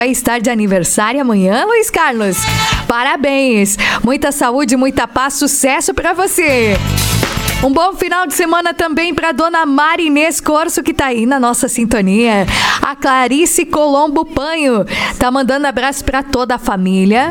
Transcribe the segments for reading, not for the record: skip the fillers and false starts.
vai estar de aniversário amanhã, Luiz Carlos. Parabéns, muita saúde, muita paz, sucesso pra você. Um bom final de semana também para dona Marinês Corso, que tá aí na nossa sintonia. A Clarice Colombo Panho tá mandando abraço para toda a família.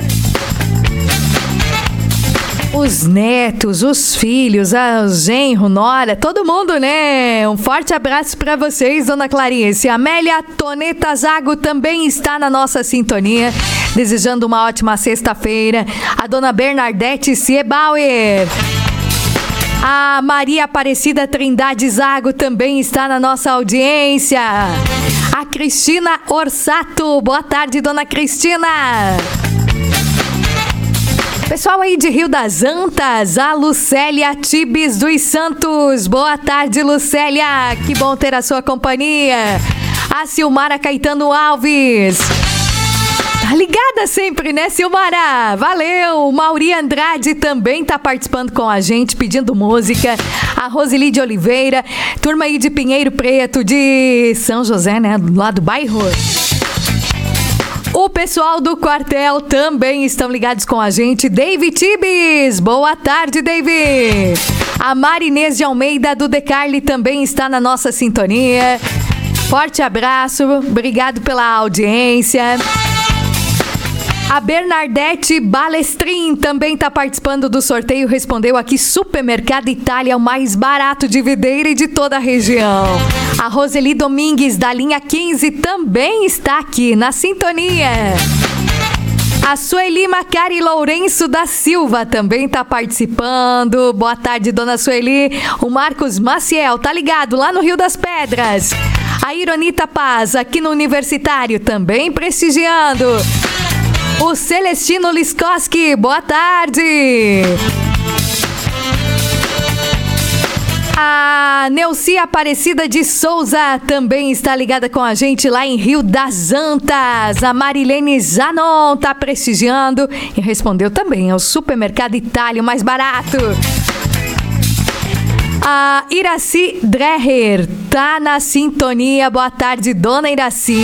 Os netos, os filhos, os genro, nora, todo mundo, né? Um forte abraço para vocês, dona Clarice. A Amélia Toneta Zago também está na nossa sintonia, desejando uma ótima sexta-feira. A dona Bernadette Siebauer. A Maria Aparecida Trindade Zago também está na nossa audiência. A Cristina Orsato. Boa tarde, dona Cristina. Pessoal aí de Rio das Antas, a Lucélia Tibes dos Santos. Boa tarde, Lucélia. Que bom ter a sua companhia. A Silmara Caetano Alves. Tá ligada sempre, né, Silmara? Valeu! Mauri Andrade também tá participando com a gente, pedindo música. A Roseli de Oliveira, turma aí de Pinheiro Preto, de São José, né, lá do bairro. O pessoal do quartel também estão ligados com a gente. David Tibes, boa tarde, David. A Marinês de Almeida do Decarli também está na nossa sintonia. Forte abraço, obrigado pela audiência. A Bernadette Balestrin também está participando do sorteio. Respondeu aqui: Supermercado Itália, o mais barato de Videira e de toda a região. A Roseli Domingues, da linha 15, também está aqui na sintonia. A Sueli Macari Lourenço da Silva também está participando. Boa tarde, dona Sueli. O Marcos Maciel tá ligado lá no Rio das Pedras. A Ironita Paz, aqui no Universitário, também prestigiando. O Celestino Liskoski, boa tarde. A Neuci Aparecida de Souza também está ligada com a gente lá em Rio das Antas. A Marilene Zanon está prestigiando e respondeu também: é o Supermercado Itália, o mais barato. A Iraci Dreher tá na sintonia. Boa tarde, dona Iraci.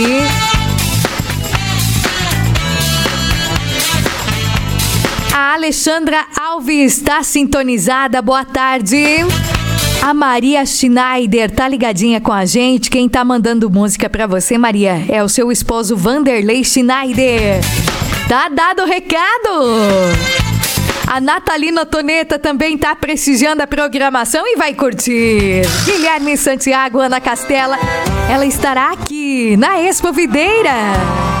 A Alexandra Alves está sintonizada. Boa tarde. A Maria Schneider tá ligadinha com a gente. Quem tá mandando música pra você, Maria, é o seu esposo Vanderlei Schneider. Tá dado o recado. A Natalina Toneta também tá prestigiando a programação e vai curtir. Guilherme Santiago, Ana Castela, ela estará aqui na Expo Videira.